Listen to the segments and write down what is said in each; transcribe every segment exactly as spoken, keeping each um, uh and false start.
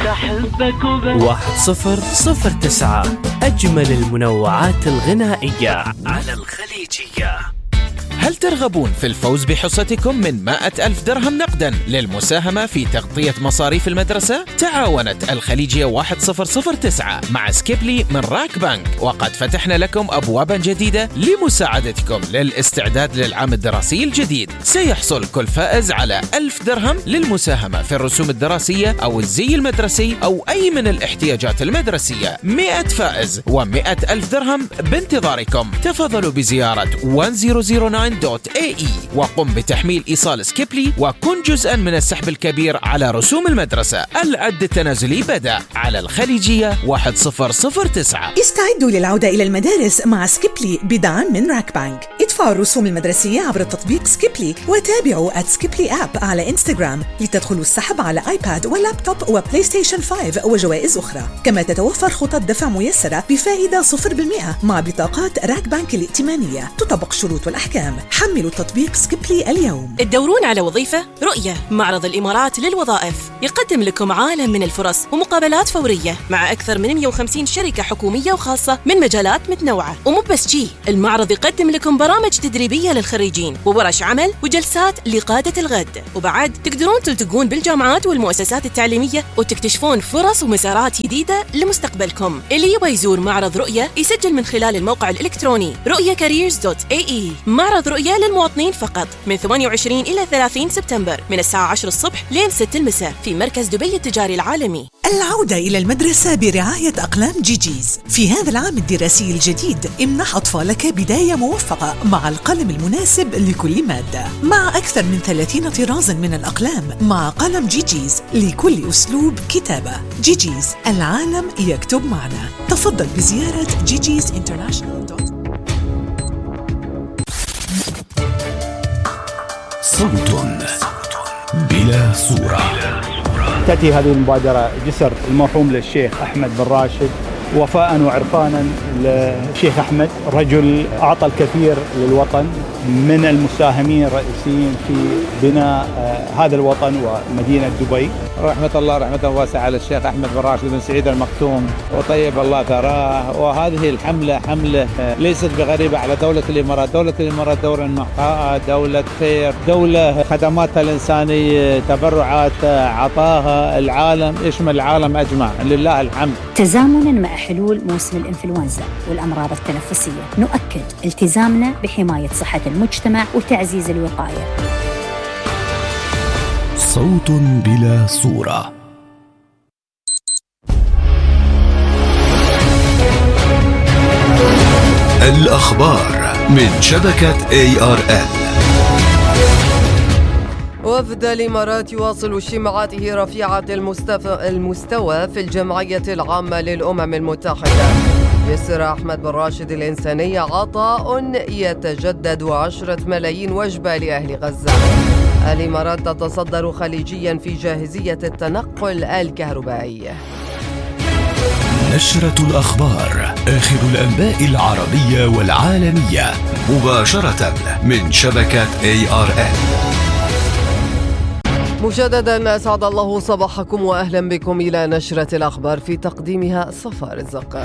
أحبك وبس. واحد صفر صفر تسعة، أجمل المنوعات الغنائية على الخليجية. هل ترغبون في الفوز بحصتكم من مائة ألف درهم نقدا للمساهمة في تغطية مصاريف المدرسة؟ تعاونت الخليجية واحد صفر صفر تسعة مع سكيبلي من راك بنك، وقد فتحنا لكم أبوابا جديدة لمساعدتكم للاستعداد للعام الدراسي الجديد. سيحصل كل فائز على ألف درهم للمساهمة في الرسوم الدراسية أو الزي المدرسي أو أي من الاحتياجات المدرسية. مئة فائز ومئة ألف درهم بانتظاركم. تفضلوا بزيارة واحد صفر صفر تسعة دوت اي اي وقم بتحميل إيصال سكيبلي وكن جزءا من السحب الكبير على رسوم المدرسة. العد التنازلي بدأ على الخليجية واحد صفر صفر تسعة. استعدوا للعودة إلى المدارس مع سكيبلي بدعم من راك بانك. ادفعوا الرسوم المدرسية عبر التطبيق سكيبلي وتابعوا سكيبلي آب على إنستغرام لتدخلوا السحب على آيباد ولابتوب وبلاي ستيشن خمسة وجوائز أخرى. كما تتوفر خطط دفع ميسرة بفائدة صفر بالمئة مع بطاقات راك بانك الائتمانية. تطبق شروط والأحكام. حملوا تطبيق سكيبلي اليوم. تدورون على وظيفة؟ رؤية معرض الإمارات للوظائف يقدم لكم عالم من الفرص ومقابلات فورية مع أكثر من مئة وخمسين شركة حكومية وخاصة من مجالات متنوعة. ومو بس جي، المعرض يقدم لكم برامج تدريبية للخريجين وورش عمل وجلسات لقادة الغد. وبعد تقدرون تلتقون بالجامعات والمؤسسات التعليمية وتكتشفون فرص ومسارات جديدة لمستقبلكم. اللي يبغى يزور معرض رؤية يسجل من خلال الموقع الإلكتروني رؤية كاريرز دوت اي اي. معرض رؤية للمواطنين فقط من ثمانية وعشرين إلى ثلاثين سبتمبر من الساعة عشرة الصبح لين ستة المساء في مركز دبي التجاري العالمي. العودة إلى المدرسة برعاية أقلام جيجيز. في هذا العام الدراسي الجديد امنح أطفالك بداية موفقة مع القلم المناسب لكل مادة. مع أكثر من ثلاثين طرازا من الأقلام مع قلم جيجيز لكل أسلوب كتابة. جيجيز، العالم يكتب معنا. تفضل بزيارة جيجيز انترناشونال دوت كوم. صوت بلا صورة. تأتي هذه المبادرة جسر المرحوم للشيخ أحمد بن راشد وفاء وعرفانا للشيخ أحمد، رجل أعطى الكثير للوطن، من المساهمين الرئيسيين في بناء هذا الوطن ومدينة دبي. رحمة الله رحمة واسعة على الشيخ أحمد بن راشد بن سعيد المختوم وطيب الله ثراه. وهذه الحملة حملة ليست بغريبة على دولة الإمارات. دولة الإمارات دولة نقاء، دولة خير، دولة خدماتها الإنسانية، تبرعات عطاها العالم، يشمل العالم أجمع، لله الحمد. تزامنا مع حلول موسم الإنفلونزا والأمراض التنفسية نؤكد التزامنا بحماية صحة المجتمع وتعزيز الوقاية. صوت بلا صورة. الأخبار من شبكة إيه آر إل. وفد الإمارات يواصل اجتماعاته رفيعة المستوى في الجمعية العامة للأمم المتحدة. يسر أحمد بن راشد الإنساني عطاء يتجدد عشرة ملايين وجبة لأهل غزة. الإمارات تتصدر خليجيا في جاهزية التنقل الكهربائي. نشرة الأخبار، آخر الأنباء العربية والعالمية مباشرة من شبكة إيه آر إل. مجددا أسعد الله صباحكم وأهلا بكم إلى نشرة الأخبار في تقديمها صفار الزقة.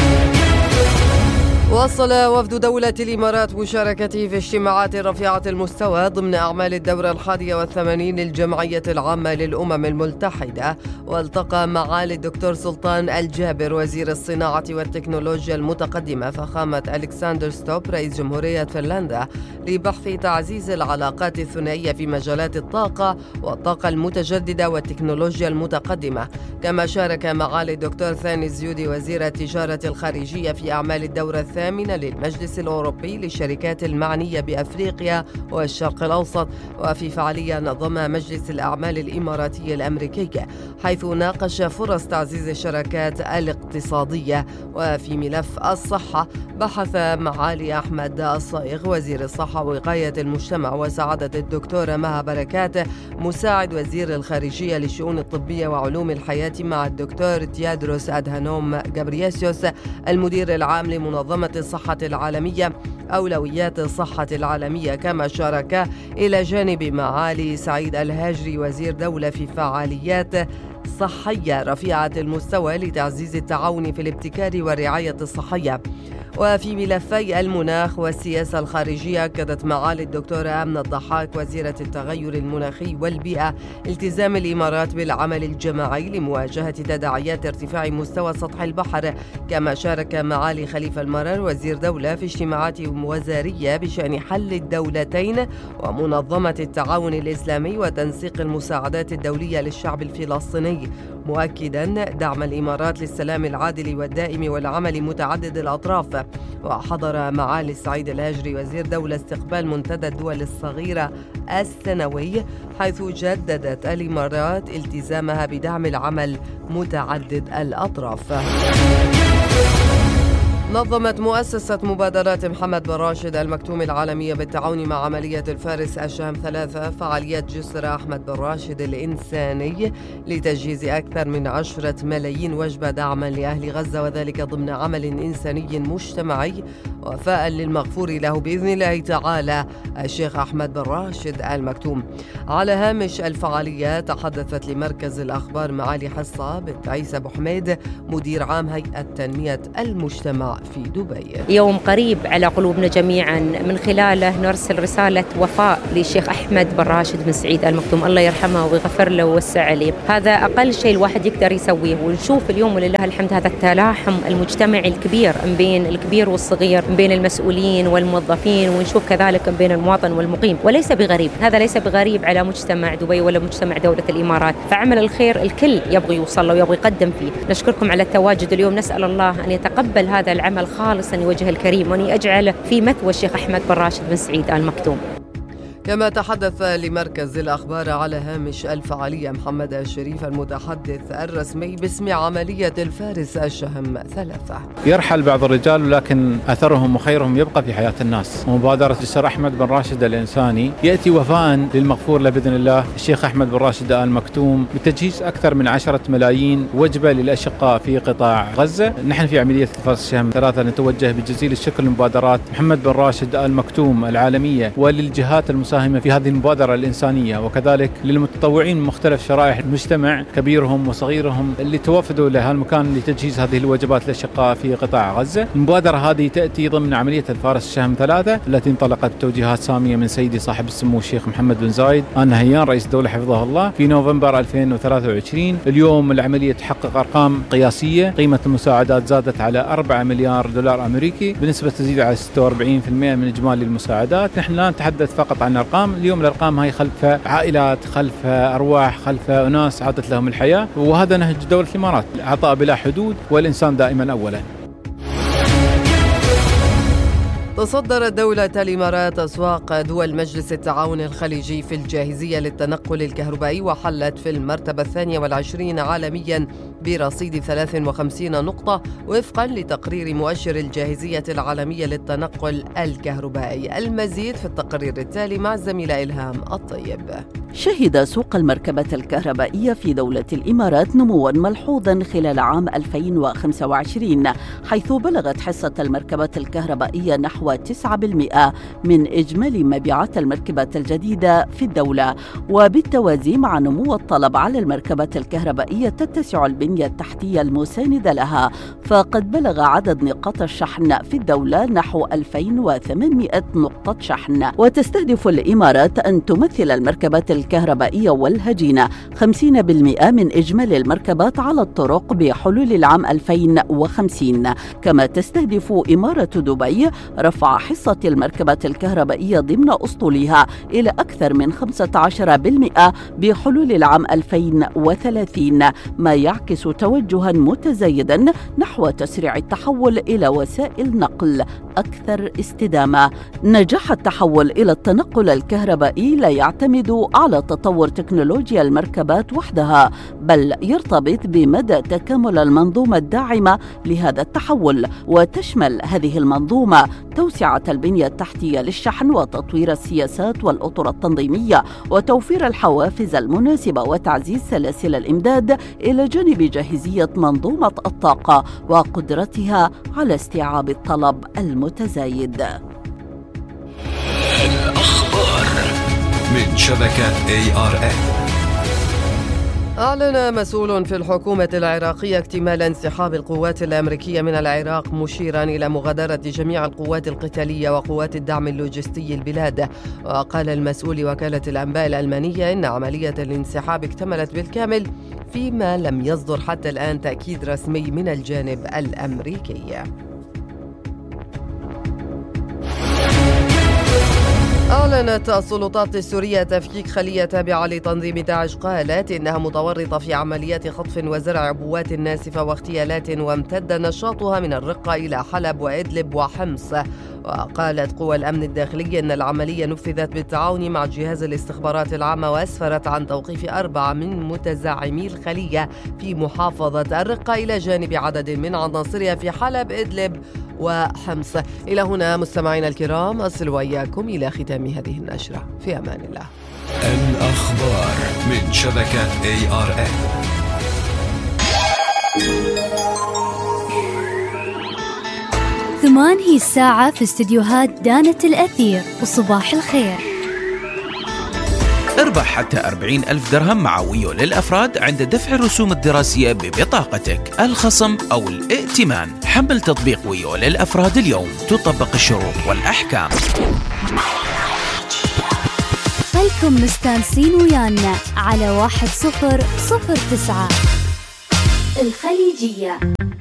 واصل وفد دولة الإمارات مشاركته في اجتماعات رفيعة المستوى ضمن أعمال الدورة الحادية والثمانين للجمعية العامة للأمم المتحدة، والتقى معالي الدكتور سلطان الجابر وزير الصناعة والتكنولوجيا المتقدمة فخامة ألكسندر ستوب رئيس جمهورية فنلندا لبحث تعزيز العلاقات الثنائية في مجالات الطاقة والطاقة المتجددة والتكنولوجيا المتقدمة. كما شارك معالي الدكتور ثاني الزيودي وزير التجارة الخارجية في أعمال الدورة الثانية من للمجلس الأوروبي للشركات المعنية بأفريقيا والشرق الأوسط، وفي فعالية نظم مجلس الأعمال الإماراتي الأمريكي حيث ناقش فرص تعزيز الشراكات الاقتصادية. وفي ملف الصحة بحث معالي أحمد الصايغ وزير الصحة ووقاية المجتمع وسعادة الدكتورة مها بركات مساعد وزير الخارجية للشؤون الطبية وعلوم الحياة مع الدكتور تيادروس أدهانوم غابرييسوس المدير العام لمنظمة الصحة العالمية أولويات الصحة العالمية. كما شارك إلى جانب معالي سعيد الهاجري وزير دولة في فعاليات صحية رفيعة المستوى لتعزيز التعاون في الابتكار والرعاية الصحية. وفي ملفي المناخ والسياسة الخارجية، أكدت معالي الدكتورة آمنة الضحاك وزيرة التغير المناخي والبيئة التزام الإمارات بالعمل الجماعي لمواجهة تداعيات ارتفاع مستوى سطح البحر. كما شارك معالي خليفة المرر وزير دولة في اجتماعات وزارية بشأن حل الدولتين ومنظمة التعاون الإسلامي وتنسيق المساعدات الدولية للشعب الفلسطيني، مؤكدا دعم الإمارات للسلام العادل والدائم والعمل متعدد الأطراف. وحضر معالي السعيد الهجري وزير دولة استقبال منتدى الدول الصغيرة السنوي، حيث جددت الإمارات التزامها بدعم العمل متعدد الأطراف. نظمت مؤسسة مبادرات محمد بن راشد المكتوم العالمية بالتعاون مع عملية الفارس الشهم ثلاثة فعاليات جسر أحمد بن راشد الإنساني لتجهيز أكثر من عشرة ملايين وجبة دعما لأهل غزة، وذلك ضمن عمل إنساني مجتمعي وفاء للمغفور له بإذن الله تعالى الشيخ أحمد بن راشد المكتوم. على هامش الفعالية تحدثت لمركز الأخبار معالي حصة بنت عيسى أبو حميد مدير عام هيئة تنمية المجتمع في دبي. يوم قريب على قلوبنا جميعا، من خلاله نرسل رسالة وفاء للشيخ أحمد بن راشد بن سعيد المكتوم، الله يرحمه ويغفر له ويوسع عليه. هذا أقل شيء الواحد يقدر يسويه، ونشوف اليوم ولله الحمد هذا التلاحم المجتمعي الكبير بين الكبير والصغير، بين المسؤولين والموظفين، ونشوف كذلك بين المواطن والمقيم، وليس بغريب، هذا ليس بغريب على مجتمع دبي ولا مجتمع دولة الإمارات. فعمل الخير الكل يبغي يوصل له ويبغي يقدم فيه. نشكركم على التواجد اليوم، نسأل الله أن يتقبل هذا العمل خالصا لوجه الكريم، وأن يجعله في مثوى الشيخ أحمد بن راشد بن سعيد المكتوم. كما تحدث لمركز الأخبار على هامش الفعالية محمد الشريف المتحدث الرسمي باسم عملية الفارس الشهم ثلاثة. يرحل بعض الرجال ولكن أثرهم وخيرهم يبقى في حياة الناس. ومبادرة الشيخ أحمد بن راشد الإنساني يأتي وفاء للمغفور له بإذن الله الشيخ أحمد بن راشد المكتوم بتجهيز أكثر من عشرة ملايين وجبة للأشقاء في قطاع غزة. نحن في عملية الفارس الشهم ثلاثة نتوجه بجزيل الشكر لمبادرات محمد بن راشد المكتوم العالمية وللجهات المساهمة في هذه المبادرة الإنسانية، وكذلك للمتطوعين من مختلف شرائح المجتمع كبيرهم وصغيرهم اللي توافدوا لهالمكان لتجهيز هذه الوجبات للأشقاء في قطاع غزة. المبادرة هذه تأتي ضمن عملية الفارس الشهم ثلاثة التي انطلقت بتوجيهات سامية من سيدي صاحب السمو الشيخ محمد بن زايد آل نهيان رئيس الدولة حفظه الله في نوفمبر ألفين وثلاثة وعشرين. اليوم العملية تحقق أرقام قياسية، قيمة المساعدات زادت على أربعة مليار دولار أمريكي بنسبة تزيد على ستة وأربعين بالمئة من إجمالي المساعدات. نحن لا نتحدث فقط عن أرقام، اليوم الأرقام هاي خلف عائلات، خلف أرواح، خلف أناس عادت لهم الحياة، وهذا نهج دولة الإمارات، العطاء بلا حدود والإنسان دائما أولا. تصدرت دولة الإمارات أسواق دول مجلس التعاون الخليجي في الجاهزية للتنقل الكهربائي، وحلت في المرتبة الثانية والعشرين عالميا برصيد ثلاث وخمسين نقطة وفقا لتقرير مؤشر الجاهزية العالمية للتنقل الكهربائي. المزيد في التقرير التالي مع الزميلة إلهام الطيب. شهد سوق المركبة الكهربائية في دولة الإمارات نمواً ملحوظاً خلال عام ألفين وخمسة وعشرين، حيث بلغت حصة المركبة الكهربائية نحو تسعة بالمئة من إجمالي مبيعات المركبات الجديدة في الدولة. وبالتوازي مع نمو الطلب على المركبة الكهربائية تتسع البنية التحتية المساندة لها، فقد بلغ عدد نقاط الشحن في الدولة نحو ألفين وثمانمئة نقطة شحن. وتستهدف الإمارات أن تمثل المركبات الكهربائية والهجينة خمسين بالمئة من إجمالي المركبات على الطرق بحلول العام ألفين وخمسين. كما تستهدف إمارة دبي رفع حصة المركبات الكهربائية ضمن أسطولها إلى أكثر من خمسة عشر بالمئة بحلول العام ألفين وثلاثين، ما يعكس توجها متزايدا نحو تسريع التحول إلى وسائل نقل أكثر استدامة. نجاح التحول إلى التنقل الكهربائي لا يعتمد على تطور تكنولوجيا المركبات وحدها، بل يرتبط بمدى تكامل المنظومة الداعمة لهذا التحول، وتشمل هذه المنظومة توسعة البنية التحتية للشحن وتطوير السياسات والأطر التنظيمية وتوفير الحوافز المناسبة وتعزيز سلاسل الإمداد، إلى جانب جاهزية منظومة الطاقة وقدرتها على استيعاب الطلب المتزايد. الأخبار من شبكة إيه آر إن. أعلن مسؤول في الحكومة العراقية اكتمال انسحاب القوات الأمريكية من العراق، مشيرا إلى مغادرة جميع القوات القتالية وقوات الدعم اللوجستي البلاد. وقال المسؤول وكالة الأنباء الألمانية إن عملية الانسحاب اكتملت بالكامل، فيما لم يصدر حتى الآن تأكيد رسمي من الجانب الأمريكي. أعلنت السلطات السورية تفكيك خلية تابعة لتنظيم داعش، قالت إنها متورطة في عمليات خطف وزرع عبوات ناسفة واغتيالات، وامتد نشاطها من الرقة إلى حلب وإدلب وحمص. وقالت قوى الأمن الداخلي أن العملية نفذت بالتعاون مع جهاز الاستخبارات العامة، وأسفرت عن توقيف أربعة من متزعمي الخلية في محافظة الرقة إلى جانب عدد من عناصرها في حلب، إدلب وحمص. إلى هنا مستمعينا الكرام أصل وإياكم إلى ختام هذه النشرة، في أمان الله. الأخبار من شبكة إيه آر إن. ثمان هي الساعة في استديوهات دانة الأثير، وصباح الخير. اربح حتى أربعين ألف درهم مع ويو للأفراد عند دفع الرسوم الدراسية ببطاقتك، الخصم أو الائتمان. حمل تطبيق ويو للأفراد اليوم، تطبق الشروط والأحكام. خلكم مستانسين ويانا على واحد صفر صفر تسعة الخليجية.